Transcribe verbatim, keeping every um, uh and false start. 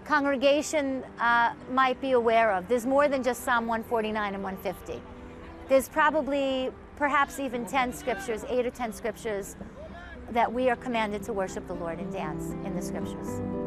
congregation uh, might be aware of. There's more than just Psalm one forty-nine and one fifty. There's probably, perhaps even ten scriptures, eight or ten scriptures, that we are commanded to worship the Lord and dance in the scriptures.